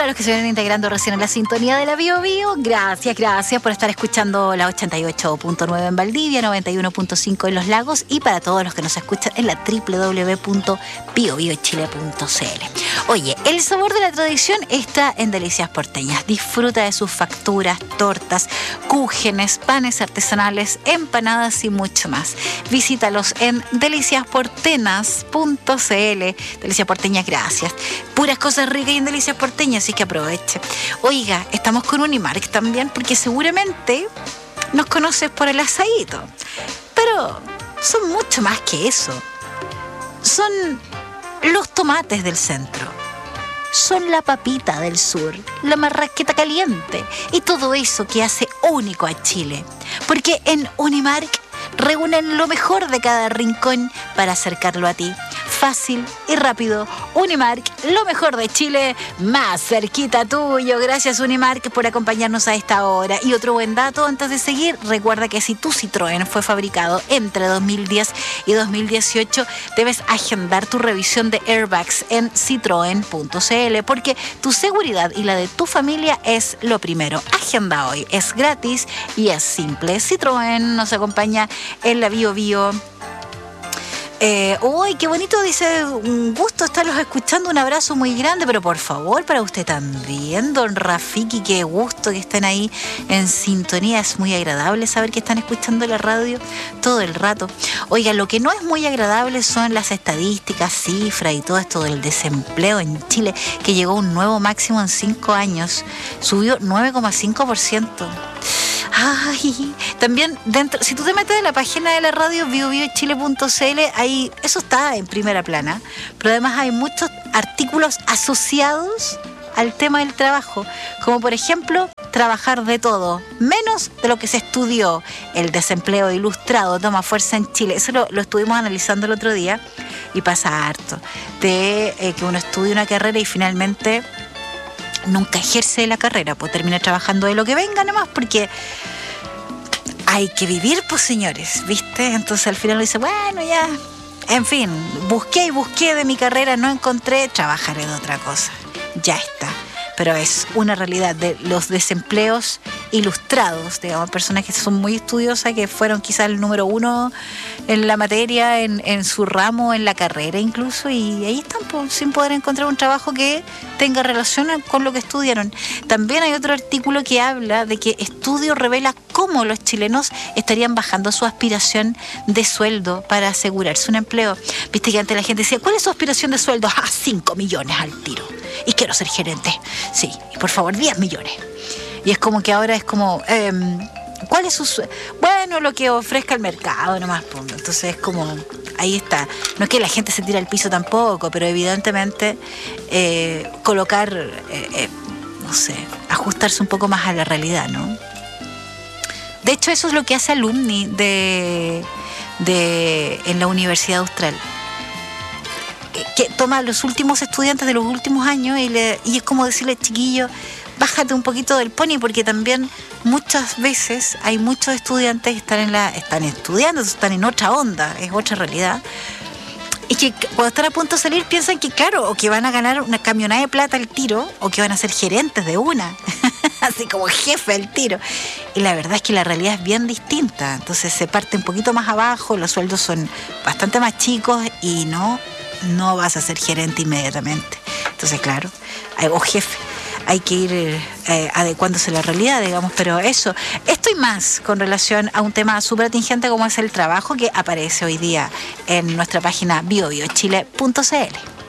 los que se vienen integrando recién en la sintonía de la Bio Bio, gracias por estar escuchando la 88.9 en Valdivia, 91.5 en Los Lagos y para todos los que nos escuchan en la www.biobiochile.cl. Oye, el sabor de la tradición está en Delicias Porteñas. Disfruta de sus facturas, tortas, cúgenes, panes artesanales, empanadas y mucho más. Visítalos en deliciasportenas.cl. Delicias Porteñas, gracias. Puras cosas ricas y en Delicias Porteñas, así que aproveche. Oiga, estamos con Unimark también, porque seguramente nos conoces por el asadito. Pero son mucho más que eso. Son los tomates del centro. Son la papita del sur, la marraqueta caliente y todo eso que hace único a Chile. Porque en Unimark reúnen lo mejor de cada rincón para acercarlo a ti. Fácil y rápido. Unimark, lo mejor de Chile, más cerquita tuyo. Gracias, Unimark, por acompañarnos a esta hora. Y otro buen dato antes de seguir, recuerda que si tu Citroën fue fabricado entre 2010 y 2018, debes agendar tu revisión de airbags en citroen.cl, porque tu seguridad y la de tu familia es lo primero. Agenda hoy, es gratis y es simple. Citroën nos acompaña en la Bio Bio. Uy, qué bonito, dice, un gusto estarlos escuchando, un abrazo muy grande, pero por favor, para usted también, don Rafiki, qué gusto que estén ahí en sintonía, es muy agradable saber que están escuchando la radio todo el rato. Oiga, lo que no es muy agradable son las estadísticas, cifras y todo esto del desempleo en Chile, que llegó a un nuevo máximo en 5 años, subió 9,5%. Ay, también dentro, si tú te metes en la página de la radio biobiochile.cl, ahí eso está en primera plana, pero además hay muchos artículos asociados al tema del trabajo, como por ejemplo, trabajar de todo, menos de lo que se estudió. El desempleo ilustrado toma fuerza en Chile. Eso lo estuvimos analizando el otro día y pasa harto, de que uno estudia una carrera y finalmente nunca ejerce la carrera, pues termina trabajando de lo que venga nomás, porque hay que vivir, pues señores, ¿viste? Entonces al final dice, bueno, ya, en fin, busqué de mi carrera, no encontré, trabajaré de otra cosa, ya está. Pero es una realidad de los desempleos ilustrados, digamos, personas que son muy estudiosas, que fueron quizás el número 1 en la materia, en su ramo, en la carrera incluso, y ahí están pues, sin poder encontrar un trabajo que tenga relación con lo que estudiaron. También hay otro artículo que habla de que estudio revela cómo los chilenos estarían bajando su aspiración de sueldo para asegurarse un empleo. Viste que antes la gente decía, ¿cuál es su aspiración de sueldo? 5 millones al tiro. Y quiero ser gerente. Sí, y por favor, 10 millones. Y es como que ahora es como, ¿cuál es su bueno, lo que ofrezca el mercado nomás, punto. Entonces es como, ahí está. No es que la gente se tire al piso tampoco, pero evidentemente colocar, no sé, ajustarse un poco más a la realidad, ¿no? De hecho, eso es lo que hace Alumni en la Universidad Austral. Que toma a los últimos estudiantes de los últimos años y es como decirle, chiquillo, bájate un poquito del pony, porque también muchas veces hay muchos estudiantes que están estudiando, están en otra onda, es otra realidad, y que cuando están a punto de salir piensan que claro, o que van a ganar una camionada de plata al tiro, o que van a ser gerentes de una, así como jefe al tiro, y la verdad es que la realidad es bien distinta. Entonces se parte un poquito más abajo, los sueldos son bastante más chicos y no vas a ser gerente inmediatamente. Entonces, claro, o jefe, hay que ir adecuándose a la realidad, digamos, pero eso. Esto y más con relación a un tema súper atingente como es el trabajo, que aparece hoy día en nuestra página biobiochile.cl.